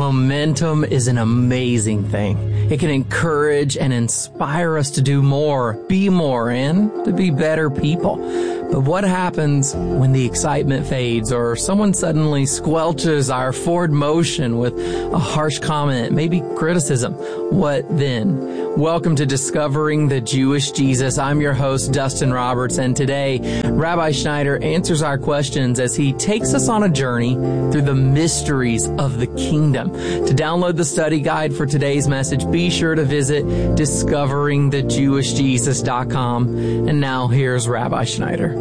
Momentum is an amazing thing. It can encourage and inspire us to do more, be more, and to be better people. But what happens when the excitement fades or someone suddenly squelches our forward motion with a harsh comment, maybe criticism? What then? Welcome to Discovering the Jewish Jesus. I'm your host, Dustin Roberts, and today, Rabbi Schneider answers our questions as he takes us on a journey through the mysteries of the kingdom. To download the study guide for today's message, be sure to visit discoveringthejewishjesus.com. And now here's Rabbi Schneider.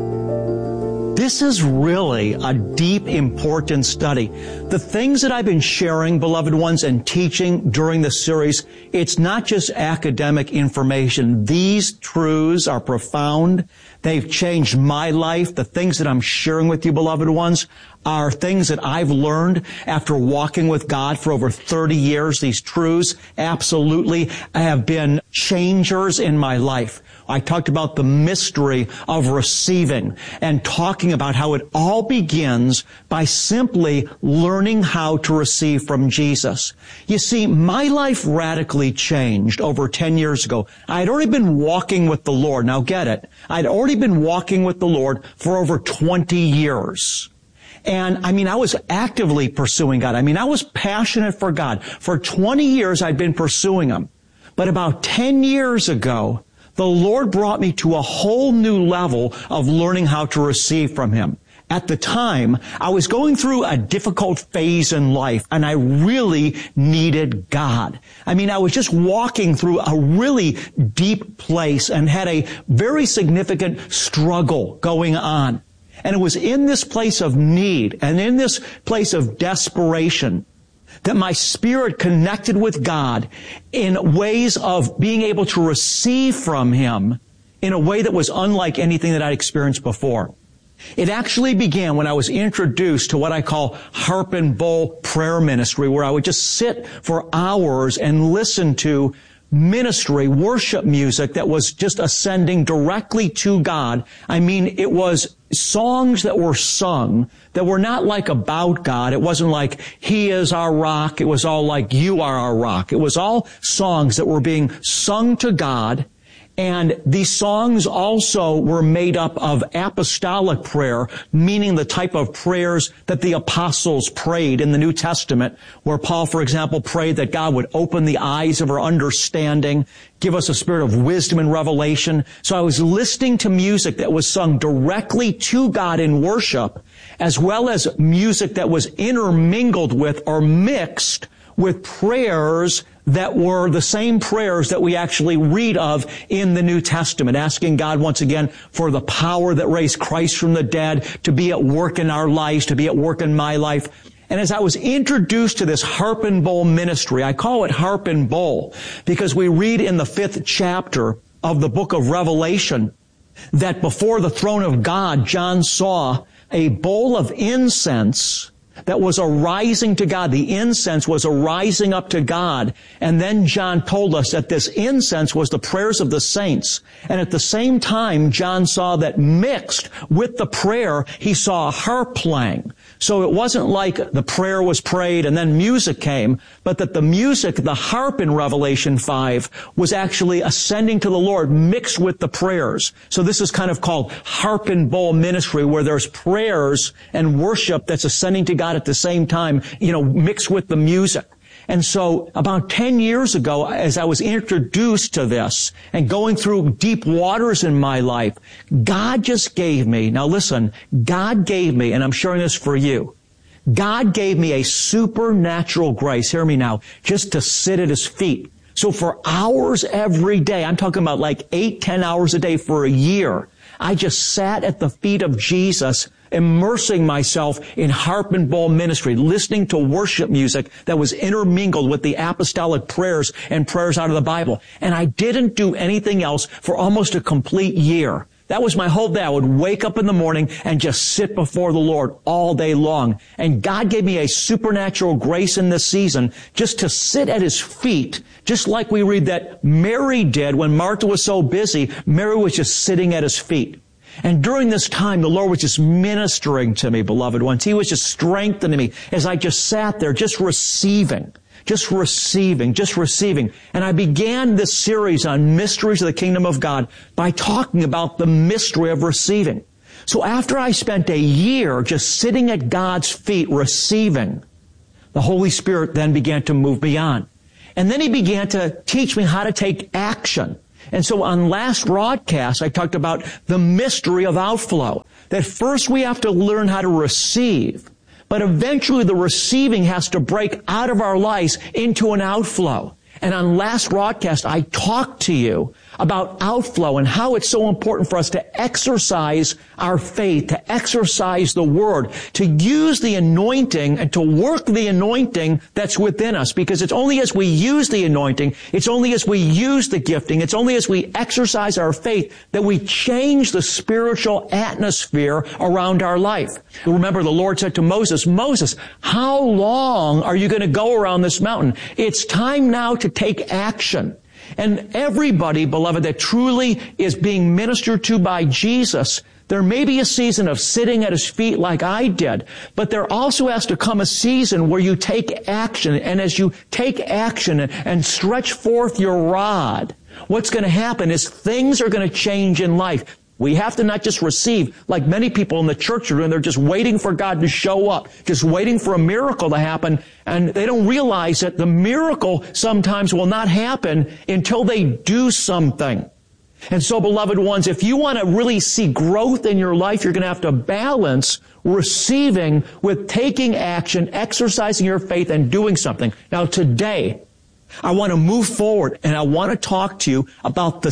This is really a deep, important study. The things that I've been sharing, beloved ones, and teaching during this series, it's not just academic information. These truths are profound. They've changed my life. The things that I'm sharing with you, beloved ones, are things that I've learned after walking with God for over 30 years. These truths absolutely have been changers in my life. I talked about the mystery of receiving and talking about how it all begins by simply learning how to receive from Jesus. You see, my life radically changed over 10 years ago. I had already been walking with the Lord. Now get it. I'd already been walking with the Lord for over 20 years. And I was actively pursuing God. I was passionate for God. For 20 years, I'd been pursuing Him. But about 10 years ago, the Lord brought me to a whole new level of learning how to receive from Him. At the time, I was going through a difficult phase in life, and I really needed God. I was just walking through a really deep place and had a very significant struggle going on. And it was in this place of need and in this place of desperation that my spirit connected with God in ways of being able to receive from Him in a way that was unlike anything that I'd experienced before. It actually began when I was introduced to what I call harp and bowl prayer ministry, where I would just sit for hours and listen to ministry, worship music that was just ascending directly to God. It was songs that were sung that were not like about God. It wasn't like He is our rock. It was all like You are our rock. It was all songs that were being sung to God. And these songs also were made up of apostolic prayer, meaning the type of prayers that the apostles prayed in the New Testament, where Paul, for example, prayed that God would open the eyes of our understanding, give us a spirit of wisdom and revelation. So I was listening to music that was sung directly to God in worship, as well as music that was intermingled with or mixed with prayers that were the same prayers that we actually read of in the New Testament, asking God once again for the power that raised Christ from the dead to be at work in our lives, to be at work in my life. And as I was introduced to this harp and bowl ministry, I call it harp and bowl because we read in the 5th chapter of the book of Revelation that before the throne of God, John saw a bowl of incense that was arising to God. The incense was arising up to God. And then John told us that this incense was the prayers of the saints. And at the same time, John saw that mixed with the prayer, he saw a harp playing. So it wasn't like the prayer was prayed and then music came, but that the music, the harp in Revelation 5, was actually ascending to the Lord mixed with the prayers. So this is kind of called harp and bowl ministry, where there's prayers and worship that's ascending to God at the same time, mixed with the music. And so about 10 years ago, as I was introduced to this and going through deep waters in my life, God just gave me, now listen, God gave me, and I'm sharing this for you, God gave me a supernatural grace, hear me now, just to sit at His feet. So for hours every day, I'm talking about like 8-10 hours a day for a year, I just sat at the feet of Jesus, immersing myself in harp and bowl ministry, listening to worship music that was intermingled with the apostolic prayers and prayers out of the Bible. And I didn't do anything else for almost a complete year. That was my whole day. I would wake up in the morning and just sit before the Lord all day long. And God gave me a supernatural grace in this season just to sit at His feet, just like we read that Mary did when Martha was so busy. Mary was just sitting at His feet. And during this time, the Lord was just ministering to me, beloved ones. He was just strengthening me as I just sat there, just receiving. And I began this series on mysteries of the kingdom of God by talking about the mystery of receiving. So after I spent a year just sitting at God's feet receiving, the Holy Spirit then began to move me on. And then He began to teach me how to take action. And so on last broadcast, I talked about the mystery of outflow. That first we have to learn how to receive, but eventually the receiving has to break out of our lives into an outflow. And on last broadcast, I talked to you about outflow and how it's so important for us to exercise our faith, to exercise the Word, to use the anointing and to work the anointing that's within us. Because it's only as we use the anointing, it's only as we use the gifting, it's only as we exercise our faith that we change the spiritual atmosphere around our life. Remember, the Lord said to Moses, Moses, how long are you going to go around this mountain? It's time now to take action. And everybody, beloved, that truly is being ministered to by Jesus, there may be a season of sitting at His feet like I did, but there also has to come a season where you take action. And as you take action and stretch forth your rod, what's going to happen is things are going to change in life. We have to not just receive like many people in the church are doing. They're just waiting for God to show up, just waiting for a miracle to happen. And they don't realize that the miracle sometimes will not happen until they do something. And so, beloved ones, if you want to really see growth in your life, you're going to have to balance receiving with taking action, exercising your faith, and doing something. Now, today, I want to move forward, and I want to talk to you about the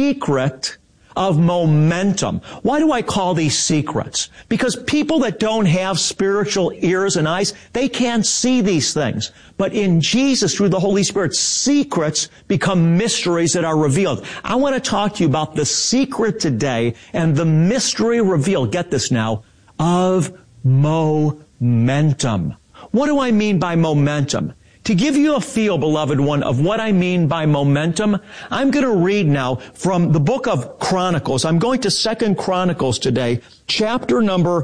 secret of momentum. Why do I call these secrets? Because people that don't have spiritual ears and eyes, they can't see these things. But in Jesus, through the Holy Spirit, secrets become mysteries that are revealed. I want to talk to you about the secret today and the mystery revealed, get this now, of momentum. What do I mean by momentum? To give you a feel, beloved one, of what I mean by momentum, I'm going to read now from the book of Chronicles. I'm going to 2 Chronicles today, chapter number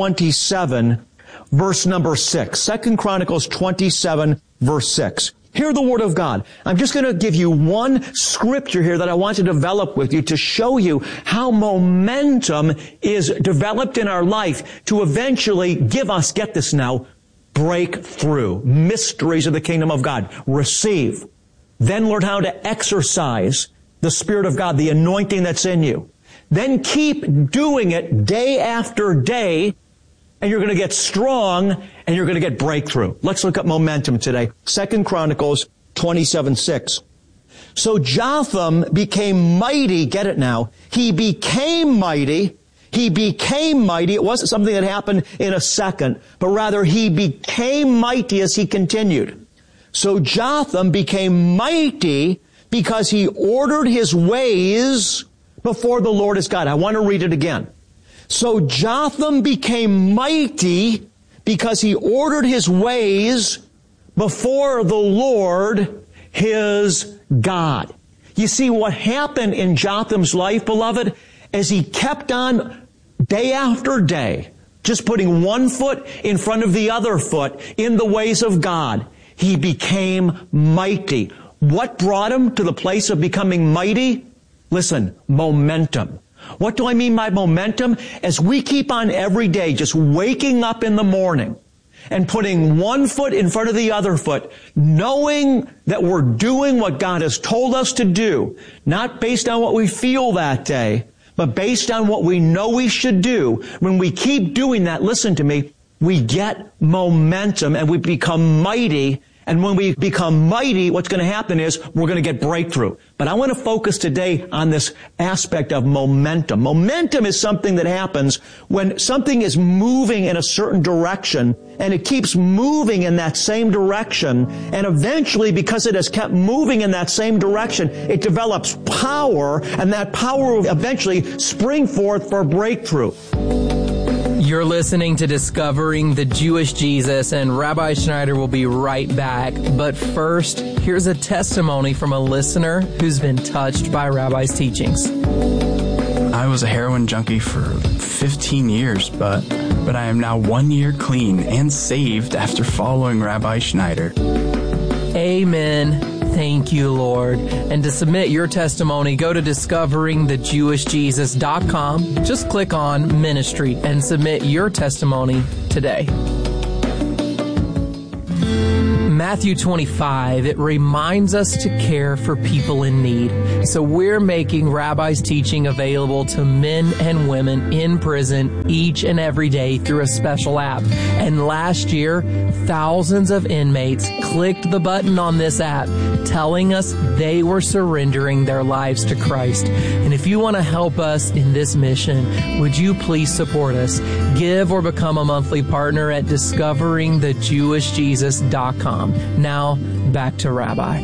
27, verse number 6. 2 Chronicles 27, verse 6. Hear the Word of God. I'm just going to give you one scripture here that I want to develop with you to show you how momentum is developed in our life to eventually give us, get this now, breakthrough, mysteries of the kingdom of God. Receive. Then learn how to exercise the Spirit of God, the anointing that's in you. Then keep doing it day after day, and you're going to get strong, and you're going to get breakthrough. Let's look at momentum today. 2 Chronicles 27:6. So Jotham became mighty, get it now, he became mighty. He became mighty. It wasn't something that happened in a second, but rather he became mighty as he continued. So Jotham became mighty because he ordered his ways before the Lord his God. I want to read it again. So Jotham became mighty because he ordered his ways before the Lord his God. You see, what happened in Jotham's life, beloved, as he kept on day after day, just putting one foot in front of the other foot in the ways of God, he became mighty. What brought him to the place of becoming mighty? Listen, momentum. What do I mean by momentum? As we keep on every day just waking up in the morning and putting one foot in front of the other foot, knowing that we're doing what God has told us to do, not based on what we feel that day, but based on what we know we should do. When we keep doing that, listen to me, we get momentum and we become mighty. And when we become mighty, what's going to happen is we're going to get breakthrough. But I want to focus today on this aspect of momentum. Momentum is something that happens when something is moving in a certain direction and it keeps moving in that same direction. And eventually, because it has kept moving in that same direction, it develops power, and that power will eventually spring forth for breakthrough. You're listening to Discovering the Jewish Jesus, and Rabbi Schneider will be right back. But first, here's a testimony from a listener who's been touched by Rabbi's teachings. I was a heroin junkie for 15 years, but I am now 1 year clean and saved after following Rabbi Schneider. Amen. Thank you, Lord. And to submit your testimony, go to discoveringthejewishjesus.com. Just click on Ministry and submit your testimony today. Matthew 25, it reminds us to care for people in need. So we're making Rabbi's teaching available to men and women in prison each and every day through a special app. And last year, thousands of inmates clicked the button on this app telling us they were surrendering their lives to Christ. And if you want to help us in this mission, would you please support us? Give or become a monthly partner at discoveringthejewishjesus.com. Now, back to Rabbi.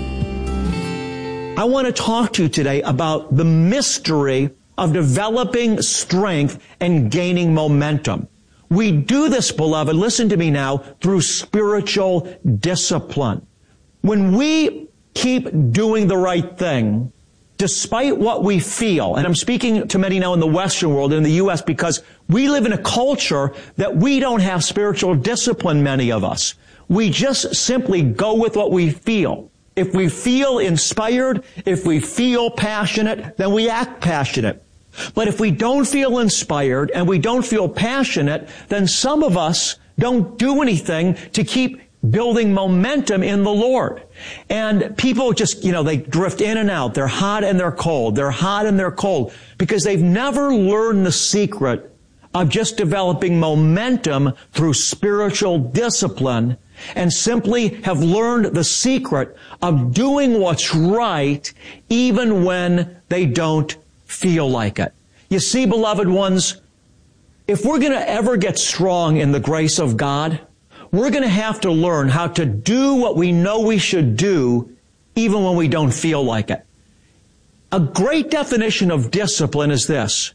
I want to talk to you today about the mystery of developing strength and gaining momentum. We do this, beloved, listen to me now, through spiritual discipline. When we keep doing the right thing, despite what we feel, and I'm speaking to many now in the Western world, in the U.S., because we live in a culture that we don't have spiritual discipline, many of us. We just simply go with what we feel. If we feel inspired, if we feel passionate, then we act passionate. But if we don't feel inspired and we don't feel passionate, then some of us don't do anything to keep building momentum in the Lord. And people just, they drift in and out. They're hot and they're cold. They're hot and they're cold because they've never learned the secret of just developing momentum through spiritual discipline and simply have learned the secret of doing what's right even when they don't feel like it. You see, beloved ones, if we're going to ever get strong in the grace of God, we're going to have to learn how to do what we know we should do even when we don't feel like it. A great definition of discipline is this: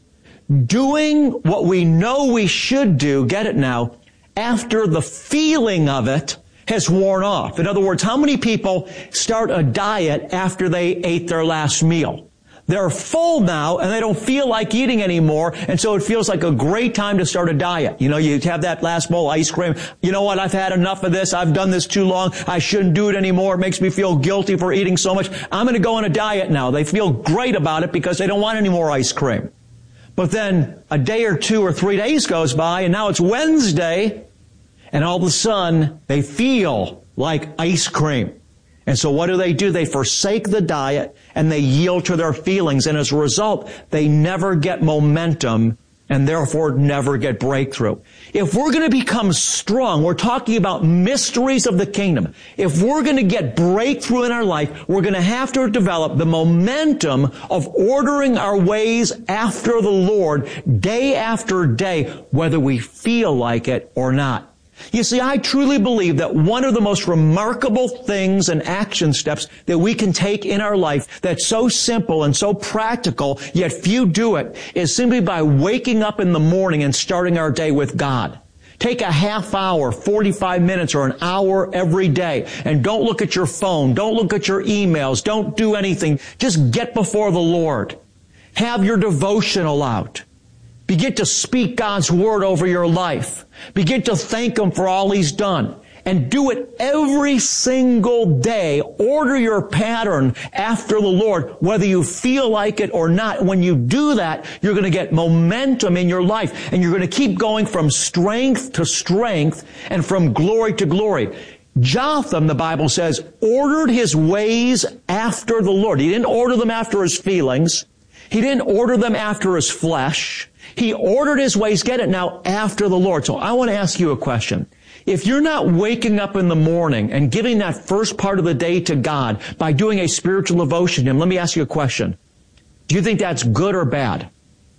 doing what we know we should do, get it now, after the feeling of it has worn off. In other words, how many people start a diet after they ate their last meal? They're full now and they don't feel like eating anymore, and so it feels like a great time to start a diet. You have that last bowl of ice cream. You know what? I've had enough of this. I've done this too long. I shouldn't do it anymore. It makes me feel guilty for eating so much. I'm going to go on a diet now. They feel great about it because they don't want any more ice cream. But then a day or 2 or 3 days goes by, and now it's Wednesday, and all of a sudden they feel like ice cream. And so what do? They forsake the diet and they yield to their feelings. And as a result, they never get momentum and therefore never get breakthrough. If we're going to become strong, we're talking about mysteries of the kingdom. If we're going to get breakthrough in our life, we're going to have to develop the momentum of ordering our ways after the Lord day after day, whether we feel like it or not. You see, I truly believe that one of the most remarkable things and action steps that we can take in our life that's so simple and so practical, yet few do it, is simply by waking up in the morning and starting our day with God. Take a half hour, 45 minutes, or an hour every day, and don't look at your phone, don't look at your emails, don't do anything. Just get before the Lord. Have your devotional out. Begin to speak God's word over your life. Begin to thank Him for all He's done. And do it every single day. Order your pattern after the Lord, whether you feel like it or not. When you do that, you're going to get momentum in your life. And you're going to keep going from strength to strength and from glory to glory. Jotham, the Bible says, ordered his ways after the Lord. He didn't order them after his feelings. He didn't order them after his flesh. He ordered his ways, get it now, after the Lord. So I want to ask you a question. If you're not waking up in the morning and giving that first part of the day to God by doing a spiritual devotion to Him, let me ask you a question. Do you think that's good or bad?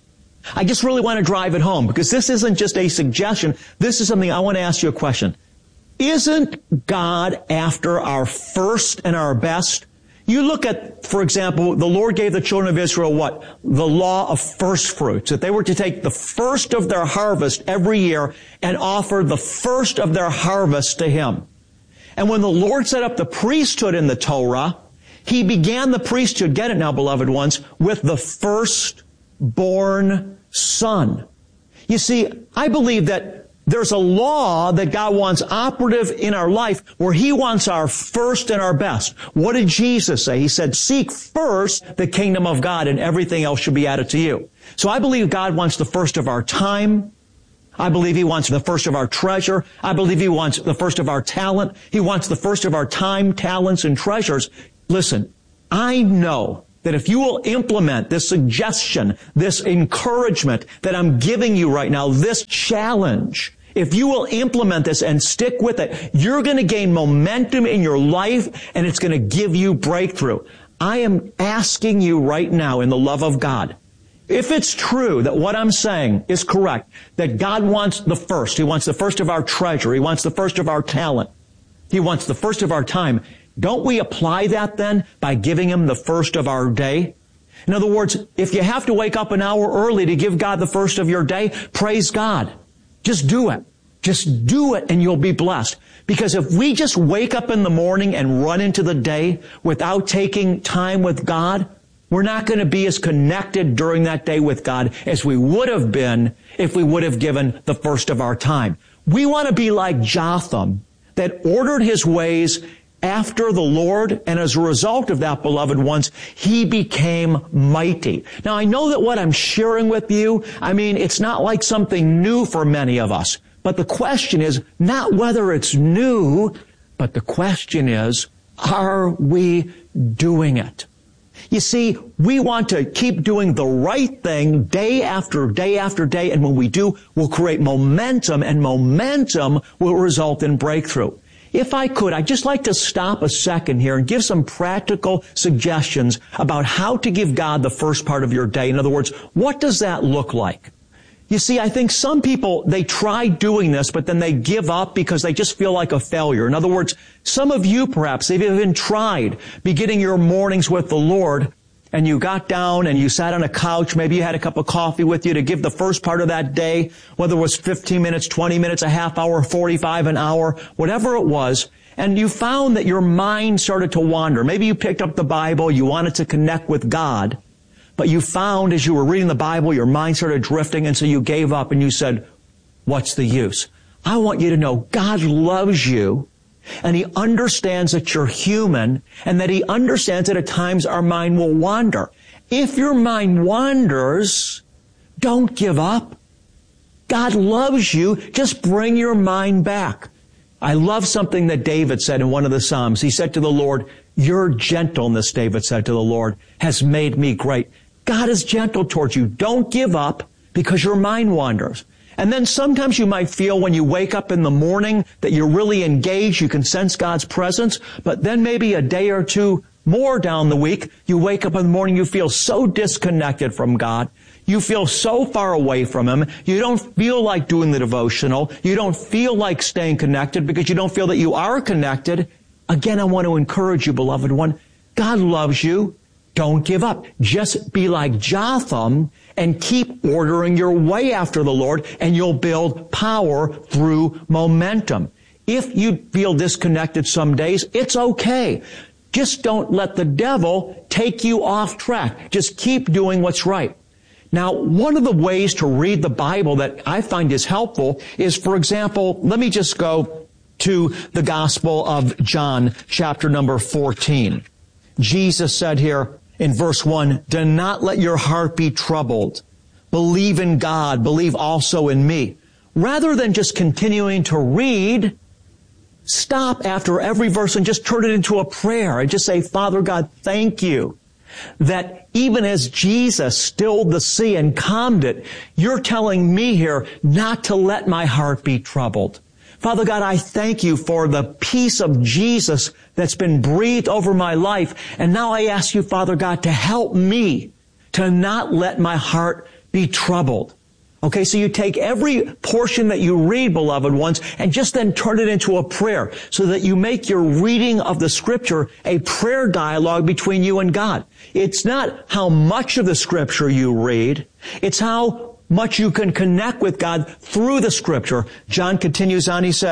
I just really want to drive it home because this isn't just a suggestion. This is something I want to ask you a question. Isn't God after our first and our best? You look at, for example, the Lord gave the children of Israel what? The law of first fruits. That they were to take the first of their harvest every year and offer the first of their harvest to Him. And when the Lord set up the priesthood in the Torah, He began the priesthood, get it now, beloved ones, with the first firstborn son. You see, I believe that there's a law that God wants operative in our life where He wants our first and our best. What did Jesus say? He said, seek first the kingdom of God and everything else should be added to you. So I believe God wants the first of our time. I believe He wants the first of our treasure. I believe He wants the first of our talent. He wants the first of our time, talents, and treasures. Listen, I know that if you will implement this suggestion, this encouragement that I'm giving you right now, this challenge, if you will implement this and stick with it, you're going to gain momentum in your life and it's going to give you breakthrough. I am asking you right now in the love of God, if it's true that what I'm saying is correct, that God wants the first, He wants the first of our treasure, He wants the first of our talent, He wants the first of our time, don't we apply that then by giving Him the first of our day? In other words, if you have to wake up an hour early to give God the first of your day, praise God. Just do it. Just do it and you'll be blessed. Because if we just wake up in the morning and run into the day without taking time with God, we're not going to be as connected during that day with God as we would have been if we would have given the first of our time. We want to be like Jotham that ordered his ways after the Lord, and as a result of that, beloved ones, he became mighty. Now, I know that what I'm sharing with you, it's not like something new for many of us. But the question is not whether it's new, but the question is, are we doing it? You see, we want to keep doing the right thing day after day after day, and when we do, we'll create momentum, and momentum will result in breakthrough. If I could, I'd just like to stop a second here and give some practical suggestions about how to give God the first part of your day. In other words, what does that look like? You see, I think some people, they try doing this, but then they give up because they just feel like a failure. In other words, some of you perhaps, they've even tried beginning your mornings with the Lord, and you got down and you sat on a couch, maybe you had a cup of coffee with you to give the first part of that day, whether it was 15 minutes, 20 minutes, a half hour, 45, an hour, whatever it was, and you found that your mind started to wander. Maybe you picked up the Bible, you wanted to connect with God, but you found as you were reading the Bible, your mind started drifting, and so you gave up and you said, what's the use? I want you to know God loves you, and He understands that you're human, and that He understands that at times our mind will wander. If your mind wanders, don't give up. God loves you. Just bring your mind back. I love something that David said in one of the Psalms. He said to the Lord, your gentleness, David said to the Lord, has made me great. God is gentle towards you. Don't give up because your mind wanders. And then sometimes you might feel when you wake up in the morning that you're really engaged, you can sense God's presence, but then maybe a day or two more down the week, you wake up in the morning, you feel so disconnected from God. You feel so far away from Him. You don't feel like doing the devotional. You don't feel like staying connected because you don't feel that you are connected. Again, I want to encourage you, beloved one. God loves you. Don't give up. Just be like Jotham and keep ordering your way after the Lord, and you'll build power through momentum. If you feel disconnected some days, it's okay. Just don't let the devil take you off track. Just keep doing what's right. Now, one of the ways to read the Bible that I find is helpful is, for example, let me just go to the Gospel of John, chapter number 14. Jesus said here in verse 1, do not let your heart be troubled. Believe in God. Believe also in me. Rather than just continuing to read, stop after every verse and just turn it into a prayer and just say, Father God, thank you that even as Jesus stilled the sea and calmed it, you're telling me here not to let my heart be troubled. Father God, I thank you for the peace of Jesus that's been breathed over my life. And now I ask you, Father God, to help me to not let my heart be troubled. Okay, so you take every portion that you read, beloved ones, and just then turn it into a prayer so that you make your reading of the Scripture a prayer dialogue between you and God. It's not how much of the Scripture you read. It's how much you can connect with God through the Scripture. John continues on, he said,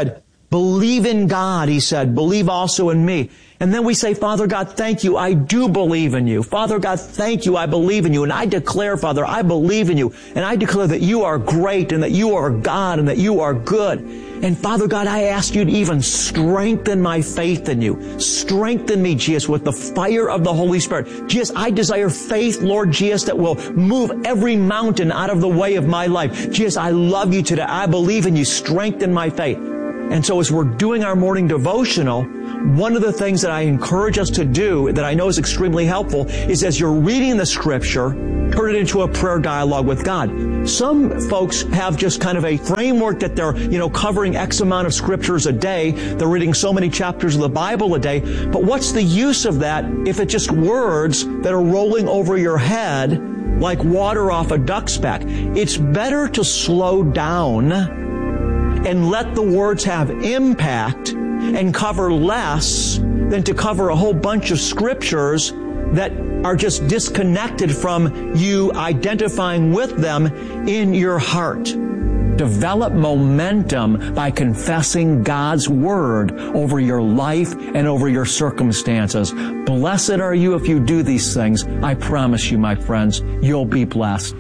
Believe in God, he said. Believe also in me. And then we say, Father God, thank you. I do believe in you. Father God, thank you. I believe in you. And I declare, Father, I believe in you. And I declare that you are great and that you are God and that you are good. And Father God, I ask you to even strengthen my faith in you. Strengthen me, Jesus, with the fire of the Holy Spirit. Jesus, I desire faith, Lord Jesus, that will move every mountain out of the way of my life. Jesus, I love you today. I believe in you. Strengthen my faith. And so as we're doing our morning devotional, one of the things that I encourage us to do that I know is extremely helpful is as you're reading the scripture, turn it into a prayer dialogue with God. Some folks have just kind of a framework that they're, covering X amount of scriptures a day. They're reading so many chapters of the Bible a day. But what's the use of that if it's just words that are rolling over your head like water off a duck's back? It's better to slow down and let the words have impact and cover less than to cover a whole bunch of scriptures that are just disconnected from you identifying with them in your heart. Develop momentum by confessing God's word over your life and over your circumstances. Blessed are you if you do these things. I promise you, my friends, you'll be blessed.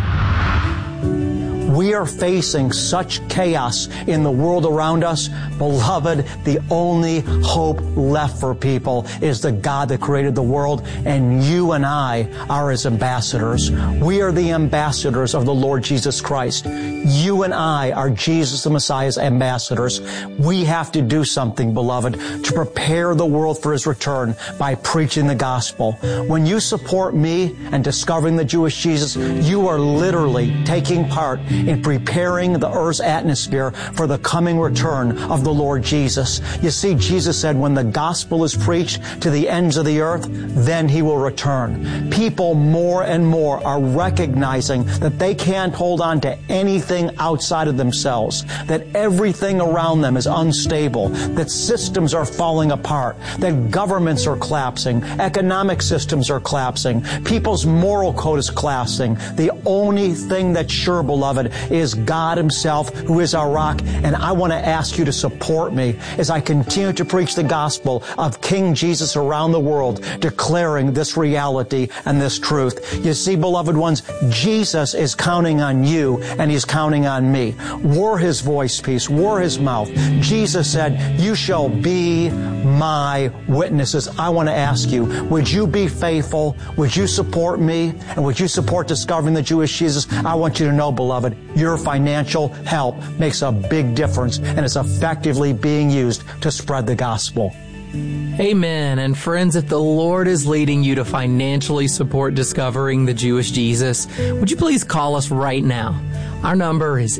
We are facing such chaos in the world around us. Beloved, the only hope left for people is the God that created the world, and you and I are His ambassadors. We are the ambassadors of the Lord Jesus Christ. You and I are Jesus the Messiah's ambassadors. We have to do something, beloved, to prepare the world for His return by preaching the gospel. When you support me and discovering the Jewish Jesus, you are literally taking part in preparing the earth's atmosphere for the coming return of the Lord Jesus. You see, Jesus said, when the gospel is preached to the ends of the earth, then He will return. People more and more are recognizing that they can't hold on to anything outside of themselves, that everything around them is unstable, that systems are falling apart, that governments are collapsing, economic systems are collapsing, people's moral code is collapsing. The only thing that's sure, beloved, is God Himself, who is our rock. And I want to ask you to support me as I continue to preach the gospel of King Jesus around the world, declaring this reality and this truth. You see, beloved ones, Jesus is counting on you and He's counting on me. We're His voice piece. We're His mouth. Jesus said, you shall be my witnesses. I want to ask you, would you be faithful? Would you support me? And would you support discovering the Jewish Jesus? I want you to know, beloved, your financial help makes a big difference and is effectively being used to spread the gospel. Amen. And friends, if the Lord is leading you to financially support discovering the Jewish Jesus, would you please call us right now? Our number is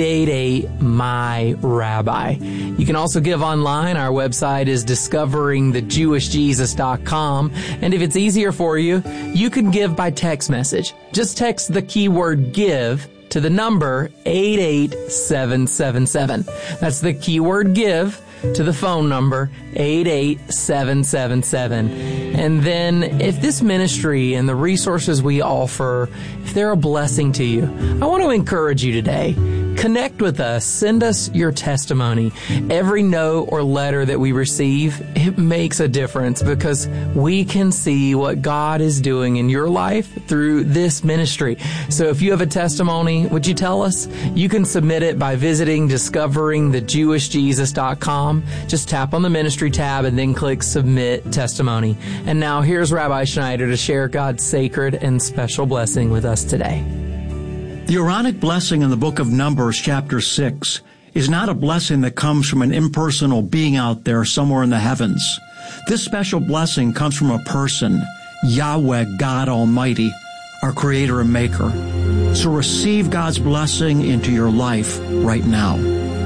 888-MY-RABBI. You can also give online. Our website is discoveringthejewishjesus.com. And if it's easier for you, you can give by text message. Just text the keyword give to the number 88777. That's the keyword give to the phone number 88777. And then if this ministry and the resources we offer, if they're a blessing to you, I want to encourage you today. Connect with us. Send us your testimony. Every note or letter that we receive, it makes a difference because we can see what God is doing in your life through this ministry. So if you have a testimony, would you tell us? You can submit it by visiting discoveringthejewishjesus.com. Just tap on the ministry tab and then click Submit Testimony. And now here's Rabbi Schneider to share God's sacred and special blessing with us today. The Aaronic blessing in the book of Numbers, chapter 6, is not a blessing that comes from an impersonal being out there somewhere in the heavens. This special blessing comes from a person, Yahweh, God Almighty, our Creator and Maker. So receive God's blessing into your life right now.